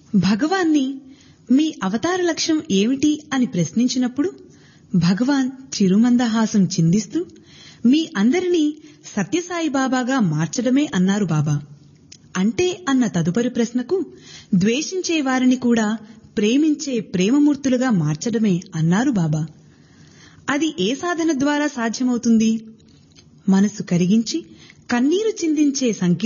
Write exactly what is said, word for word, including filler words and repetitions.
భగవాన్ని మీ అవతార లక్ష్యం ఏమిటి అని ప్రశ్నించినప్పుడు భగవాన్ చిరుమందహాసం చిందిస్తూ మీ అందరినీ సత్యసాయి బాబాగా మార్చడమే అన్నారు బాబా. అంటే అన్న తదుపరి ప్రశ్నకు ద్వేషించే వారిని కూడా ప్రేమించే ప్రేమమూర్తులుగా మార్చడమే అన్నారు బాబా. అది ఏ సాధన ద్వారా సాధ్యమవుతుంది? మనసు కరిగించి కన్నీరు చిందించే సంకీర్తన